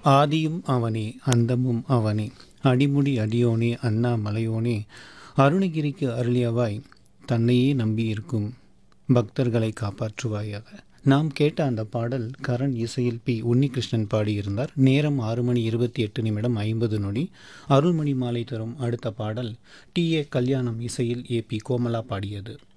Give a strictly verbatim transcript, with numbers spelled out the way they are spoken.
ஆதியும் அவனே அந்தமும் அவனே அடிமுடி அடியோனே அண்ணாமலையோனே அருணகிரிக்கு அருளியவாய் தன்னையே நம்பியிருக்கும் பக்தர்களை காப்பாற்றுவாயாக. நாம் கேட்ட அந்த பாடல் கரண் இசையில் பி உன்னிகிருஷ்ணன் பாடியிருந்தார். நேரம் ஆறு மணி இருபத்தி எட்டு நிமிடம் ஐம்பது நொடி. அருள்மணி மாலை தரும் அடுத்த பாடல் டி ஏ கல்யாணம் இசையில் ஏ பி கோமலா பாடியது.